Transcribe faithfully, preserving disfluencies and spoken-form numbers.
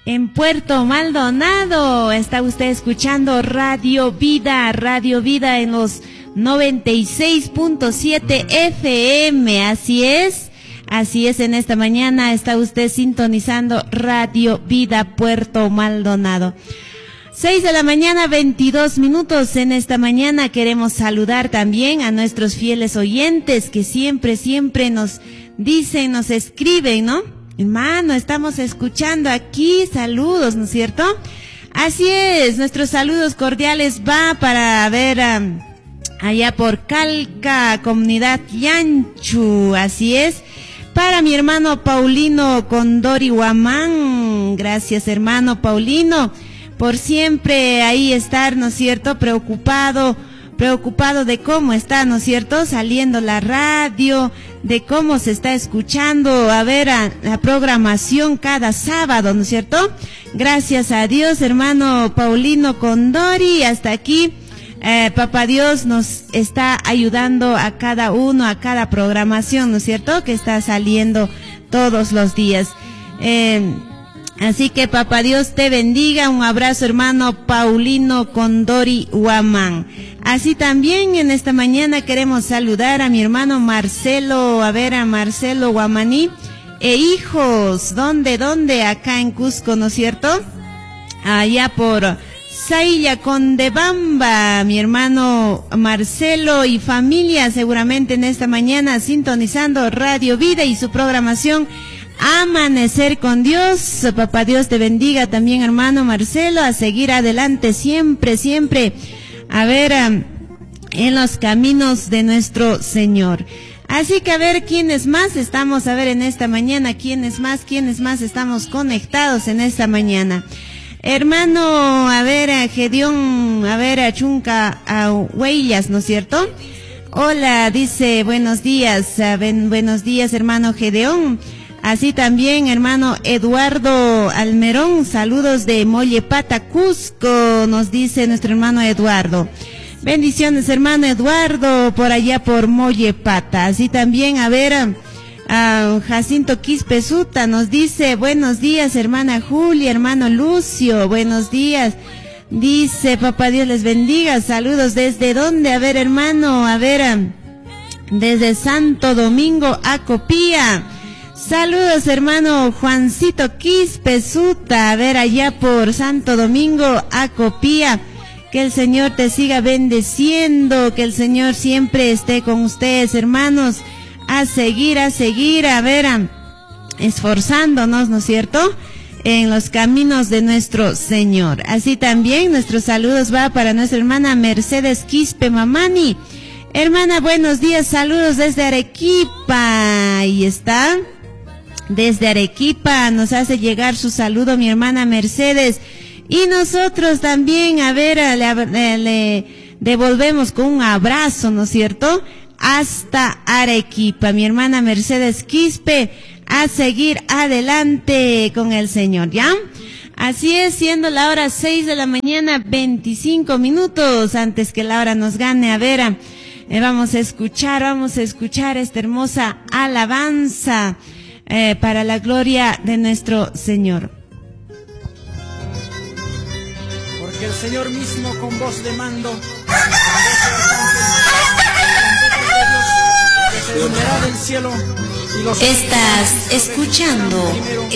en Puerto Maldonado. Está usted escuchando Radio Vida, Radio Vida en los noventa y seis punto siete F M. Así es, así es, en esta mañana está usted sintonizando Radio Vida Puerto Maldonado. Seis de la mañana, veintidós minutos. En esta mañana queremos saludar también a nuestros fieles oyentes que siempre, siempre nos dicen, nos escriben, ¿no? Hermano, estamos escuchando aquí, saludos, ¿no es cierto? Así es, nuestros saludos cordiales va para ver um, allá por Calca, comunidad Yanchu, así es. Para mi hermano Paulino Condori Huamán, gracias hermano Paulino, por siempre ahí estar, ¿no es cierto? Preocupado, preocupado de cómo está, ¿no es cierto? Saliendo la radio, de cómo se está escuchando, a ver, a, la programación cada sábado, ¿no es cierto? Gracias a Dios, hermano Paulino Condori, hasta aquí, eh, Papá Dios nos está ayudando a cada uno, a cada programación, ¿no es cierto? Que está saliendo todos los días. Eh, así que Papá Dios te bendiga, un abrazo hermano Paulino Condori Huamán. Así también en esta mañana queremos saludar a mi hermano Marcelo, a ver a Marcelo Guamaní, e hijos, ¿dónde, dónde? Acá en Cusco, ¿no es cierto? Allá por Sailla Condebamba, mi hermano Marcelo y familia seguramente en esta mañana sintonizando Radio Vida y su programación Amanecer con Dios. Papá Dios te bendiga también hermano Marcelo, a seguir adelante siempre, siempre. A ver, um, en los caminos de nuestro Señor. Así que a ver quiénes más estamos, a ver en esta mañana, quiénes más, quiénes más estamos conectados en esta mañana. Hermano, a ver, a Gedeón, a ver, a Chunca, a Huellas, ¿no es cierto? Hola, dice, buenos días, a ben, buenos días, hermano Gedeón. Así también, hermano Eduardo Almerón, saludos de Mollepata, Cusco, nos dice nuestro hermano Eduardo. Bendiciones, hermano Eduardo, por allá por Mollepata. Así también, a ver, a, a Jacinto Quispesuta nos dice, buenos días, hermana Julia, hermano Lucio, buenos días. Dice, papá Dios les bendiga, saludos desde dónde, a ver, hermano, a ver, a, desde Santo Domingo, Acopía. Saludos hermano Juancito Quispesuta, a ver allá por Santo Domingo, Acopía, que el Señor te siga bendeciendo, que el Señor siempre esté con ustedes hermanos, a seguir, a seguir, a ver, a, esforzándonos, ¿no es cierto?, en los caminos de nuestro Señor. Así también nuestros saludos va para nuestra hermana Mercedes Quispe Mamani. Hermana, buenos días, saludos desde Arequipa, ahí está. Desde Arequipa nos hace llegar su saludo mi hermana Mercedes y nosotros también, a ver, le, le devolvemos con un abrazo, ¿no es cierto?, hasta Arequipa, mi hermana Mercedes Quispe, a seguir adelante con el Señor, ¿ya? Así es, siendo la hora seis de la mañana, veinticinco minutos antes que la hora nos gane, a ver, eh, vamos a escuchar, vamos a escuchar esta hermosa alabanza Eh, para la gloria de nuestro Señor. Porque el Señor mismo con voz de mando descenderá del cielo y los estás escuchando